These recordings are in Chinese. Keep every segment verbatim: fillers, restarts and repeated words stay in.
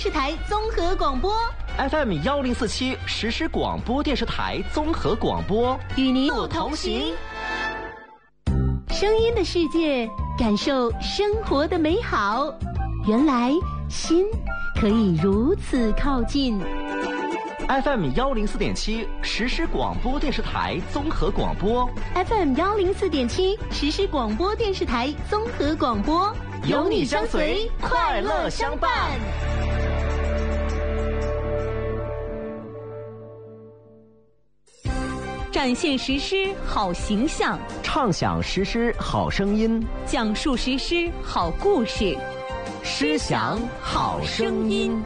视台综合广播 F M 幺零四七实时广播电视台综合广播， 与您同行。声音的世界，感受生活的美好。原来心可以如此靠近。 F M 幺零四点七实时广播电视台综合广播 ，F M 幺零四点七实时广播电视台综合广播， 有你相随，快乐相伴。 展现实施好形象， 畅想实施好声音， 讲述实施好故事， 诗享好声音。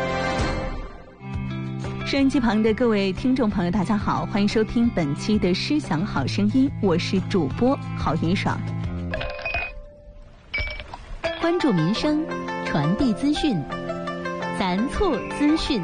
收音机旁的各位听众朋友，大家好，欢迎收听本期的诗享好声音，我是主播郝云爽。关注民生，传递资讯，咱错资讯。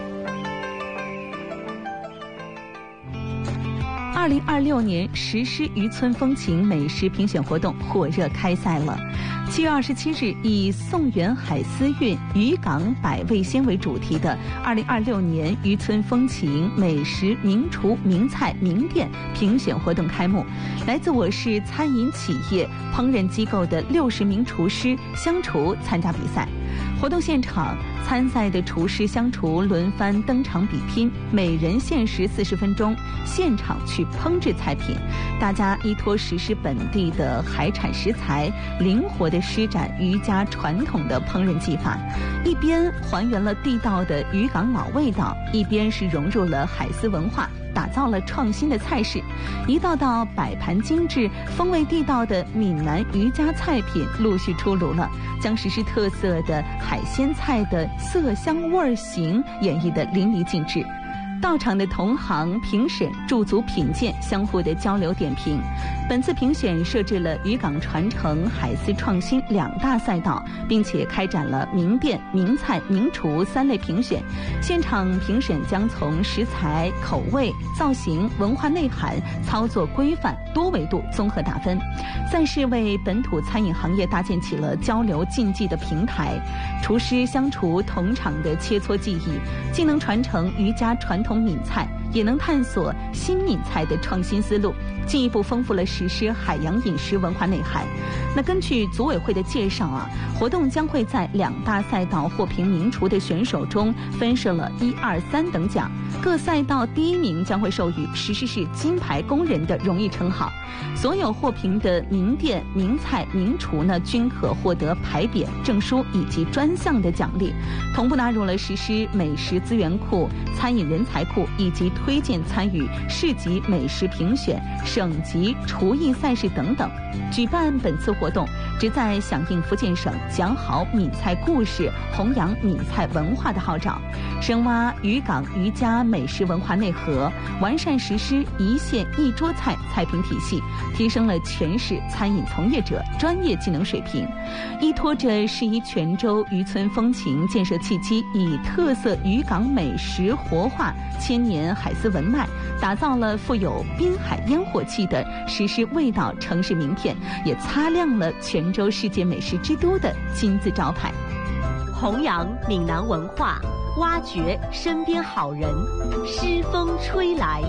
二零二六年实施渔村风情美食评选活动火热开赛了。七月二十七日，以宋元海丝韵渔港百味鲜为主题的二零二六年渔村风情美食名厨名菜名店评选活动开幕。来自我市餐饮企业、烹饪机构的六十名厨师、乡厨参加比赛。活动现场，参赛的厨师、乡厨轮番登场比拼，每人限时四十分钟，现场去烹制菜品。大家依托实施本地的海产食材，灵活地施展渔家传统的烹饪技法，一边还原了地道的渔港老味道，一边是融入了海丝文化，打造了创新的菜式。一道道摆盘精致、风味地道的闽南渔家菜品陆续出炉了，将实施特色的海鲜菜的色香味形演绎得淋漓尽致。到场的同行评审驻足品鉴，相互的交流点评。本次评选设置了渔港传承、海丝创新两大赛道，并且开展了名店、名菜、名厨三类评选。现场评审将从食材、口味、造型、文化内涵、操作规范多维度综合打分。赛事为本土餐饮行业搭建起了交流竞技的平台，厨师、乡厨同场的切磋技艺，既能传承渔家传统闽菜，也能探索新闽菜的创新思路，进一步丰富了实施海洋饮食文化内涵。那根据组委会的介绍啊，活动将会在两大赛道获评名厨的选手中分设了一二三等奖，各赛道第一名将会授予石狮市金牌工人的荣誉称号。所有获评的名店、名菜、名厨呢，均可获得牌匾、证书以及专项的奖励，同步纳入了实施美食资源库、餐饮人才库以及推荐参与市级美食评选、省级厨艺赛事等等。举办本次活动，旨在响应福建省讲好闽菜故事、弘扬闽菜文化的号召，深挖渔港渔家美食文化内核，完善实施一线一桌菜菜品体系，提升了全市餐饮从业者专业技能水平。依托着适宜泉州渔村风情建设契机，以特色渔港美食活化千年海丝文脉，打造了富有滨海烟火气的实施味道城市名片，也擦亮了泉州世界美食之都的金字招牌。弘扬闽南文化，挖掘身边好人，诗风吹来。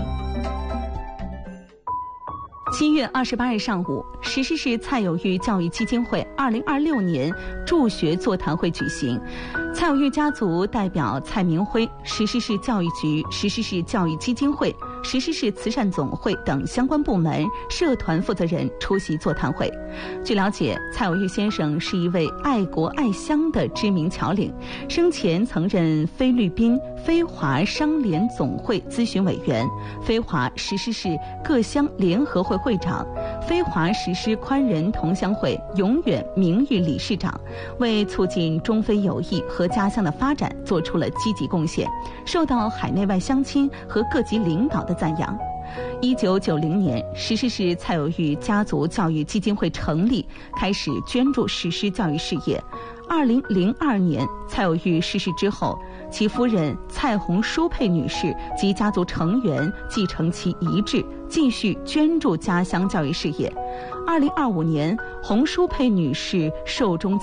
七月二十八日上午，石狮市蔡有玉教育基金会二零二六年助学座谈会举行。蔡有玉家族代表蔡明辉、石狮市教育局、石狮市教育基金会、石狮市慈善总会等相关部门、社团负责人出席座谈会。据了解，蔡有玉先生是一位爱国爱乡的知名侨领，生前曾任菲律宾非华商联总会咨询委员、非华石狮市各乡联合会会长、非华石狮宽仁同乡会永远名誉理事长，为促进中非友谊和家乡的发展做出了积极贡献，受到海内外乡亲和各级领导的赞扬。一九九零年，石狮市蔡有玉家族教育基金会成立，开始捐助石狮教育事业。二零零二年，蔡有玉逝世之后，其夫人蔡红淑佩女士及家族成员继承其遗志，继续捐助家乡教育事业。二零二五年，红淑佩女士寿终